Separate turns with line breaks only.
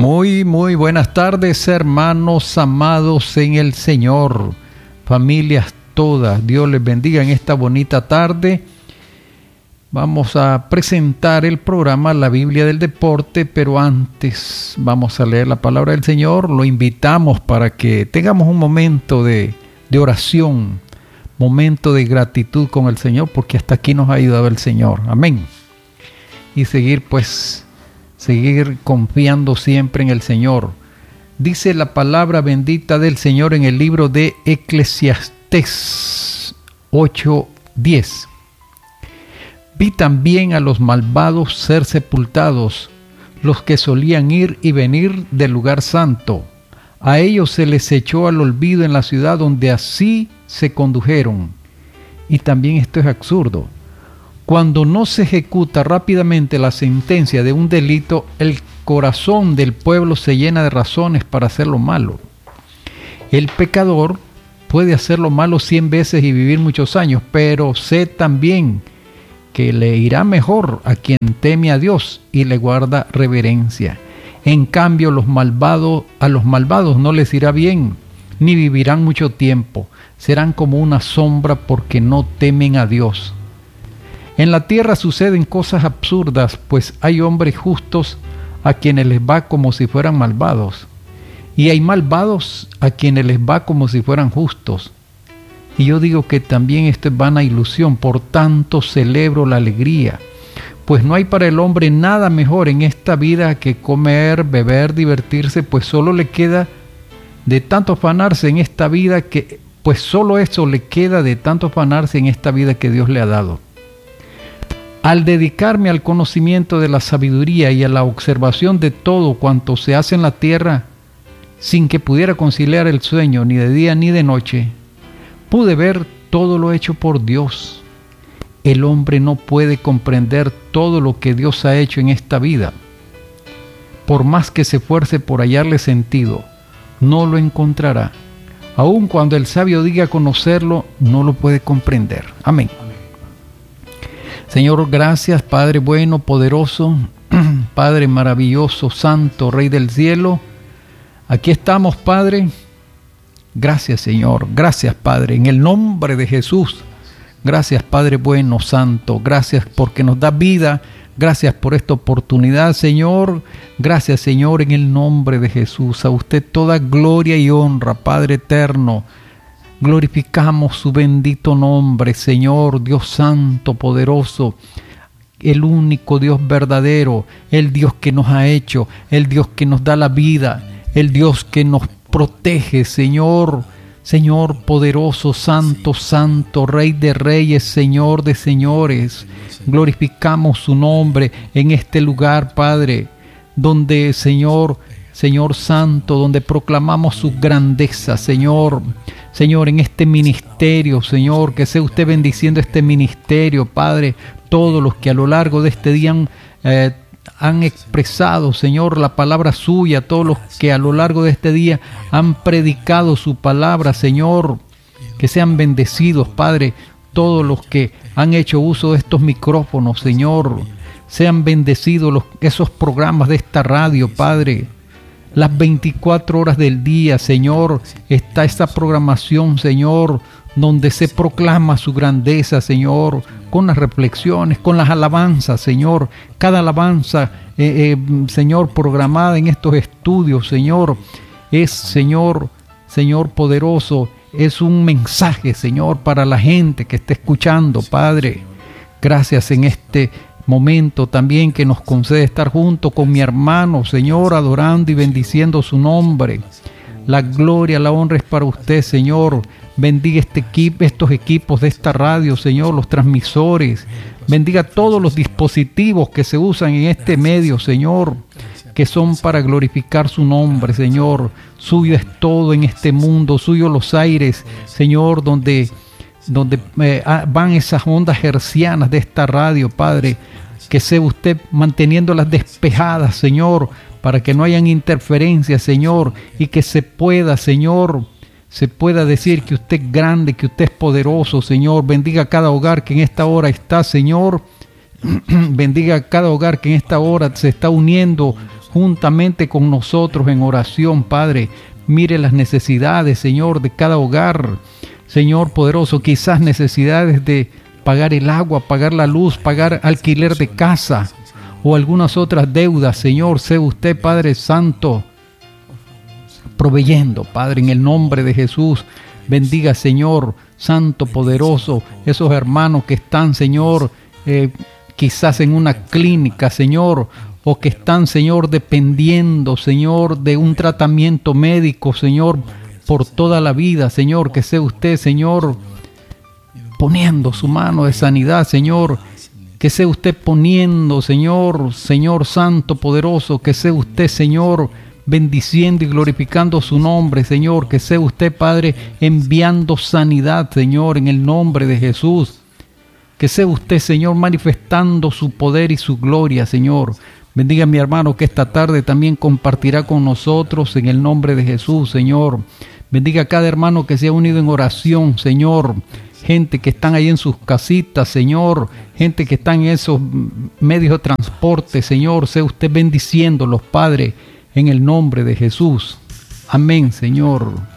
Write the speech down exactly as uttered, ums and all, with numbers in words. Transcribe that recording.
Muy, muy buenas tardes, hermanos amados en el Señor, familias todas, Dios les bendiga en esta bonita tarde. Vamos a presentar el programa La Biblia del Deporte, pero antes vamos a leer la palabra del Señor. Lo invitamos para que tengamos un momento de, de oración, momento de gratitud con el Señor, porque hasta aquí nos ha ayudado el Señor. Amén. Y seguir pues, seguir confiando siempre en el Señor. Dice la palabra bendita del Señor en el libro de Eclesiastés ocho diez. Vi también a los malvados ser sepultados, los que solían ir y venir del lugar santo. A ellos se les echó al olvido en la ciudad donde así se condujeron. Y también esto es absurdo. Cuando no se ejecuta rápidamente la sentencia de un delito, el corazón del pueblo se llena de razones para hacer lo malo. El pecador puede hacer lo malo cien veces y vivir muchos años, pero sé también que le irá mejor a quien teme a Dios y le guarda reverencia. En cambio, los malvados, a los malvados no les irá bien, ni vivirán mucho tiempo. Serán como una sombra porque no temen a Dios. En la tierra suceden cosas absurdas, pues hay hombres justos a quienes les va como si fueran malvados, y hay malvados a quienes les va como si fueran justos. Y yo digo que también esto es vana ilusión, por tanto celebro la alegría, pues no hay para el hombre nada mejor en esta vida que comer, beber, divertirse, pues solo le queda de tanto afanarse en esta vida que, pues solo eso le queda de tanto afanarse en esta vida que Dios le ha dado. Al dedicarme al conocimiento de la sabiduría y a la observación de todo cuanto se hace en la tierra, sin que pudiera conciliar el sueño ni de día ni de noche, pude ver todo lo hecho por Dios. El hombre no puede comprender todo lo que Dios ha hecho en esta vida. Por más que se esfuerce por hallarle sentido, no lo encontrará. Aun cuando el sabio diga conocerlo, no lo puede comprender. Amén. Señor, gracias, Padre bueno, poderoso, Padre maravilloso, santo, Rey del cielo. Aquí estamos, Padre. Gracias, Señor. Gracias, Padre. En el nombre de Jesús. Gracias, Padre bueno, santo. Gracias porque nos da vida. Gracias por esta oportunidad, Señor. Gracias, Señor, en el nombre de Jesús. A usted toda gloria y honra, Padre eterno. Glorificamos su bendito nombre, Señor, Dios santo, poderoso, el único Dios verdadero, el Dios que nos ha hecho, el Dios que nos da la vida, el Dios que nos protege, Señor, Señor poderoso, santo, santo, Rey de reyes, Señor de señores. Glorificamos su nombre en este lugar, Padre, donde, Señor, Señor santo, donde proclamamos su grandeza, Señor. Señor, en este ministerio, Señor, que sea usted bendiciendo este ministerio, Padre, todos los que a lo largo de este día han, eh, han expresado, Señor, la palabra suya, todos los que a lo largo de este día han predicado su palabra, Señor, que sean bendecidos, Padre, todos los que han hecho uso de estos micrófonos, Señor, sean bendecidos los, esos programas de esta radio, Padre. Las veinticuatro horas del día, Señor, está esta programación, Señor, donde se proclama su grandeza, Señor, con las reflexiones, con las alabanzas, Señor. Cada alabanza, eh, eh, Señor, programada en estos estudios, Señor, es, Señor, Señor poderoso, es un mensaje, Señor, para la gente que está escuchando, Padre. Gracias en este momento también que nos concede estar junto con mi hermano, Señor, adorando y bendiciendo su nombre. La gloria, la honra es para usted, Señor. Bendiga este equipo, estos equipos de esta radio, Señor, los transmisores. Bendiga todos los dispositivos que se usan en este medio, Señor, que son para glorificar su nombre, Señor. Suyo es todo en este mundo, suyo los aires, Señor, donde donde eh, van esas ondas hercianas de esta radio, Padre, que sea usted manteniéndolas despejadas, Señor, para que no hayan interferencias, Señor, y que se pueda, Señor, se pueda decir que usted es grande, que usted es poderoso, Señor. Bendiga cada hogar que en esta hora está, Señor. Bendiga cada hogar que en esta hora se está uniendo juntamente con nosotros en oración, Padre. Mire las necesidades, Señor, de cada hogar, Señor poderoso, quizás necesidades de pagar el agua, pagar la luz, pagar alquiler de casa o algunas otras deudas, Señor. Sea usted, Padre Santo, proveyendo, Padre, en el nombre de Jesús. Bendiga, Señor, Santo, poderoso, esos hermanos que están, Señor, eh, quizás en una clínica, Señor, o que están, Señor, dependiendo, Señor, de un tratamiento médico, Señor, por toda la vida, Señor. Que sea usted, Señor, poniendo su mano de sanidad, Señor. Que sea usted poniendo, Señor, Señor Santo, poderoso. Que sea usted, Señor, bendiciendo y glorificando su nombre, Señor. Que sea usted, Padre, enviando sanidad, Señor, en el nombre de Jesús. Que sea usted, Señor, manifestando su poder y su gloria, Señor. Bendiga a mi hermano que esta tarde también compartirá con nosotros en el nombre de Jesús, Señor. Bendiga a cada hermano que se ha unido en oración, Señor. Gente que están ahí en sus casitas, Señor. Gente que están en esos medios de transporte, Señor. Sea usted bendiciéndolos, Padre, en el nombre de Jesús. Amén, Señor.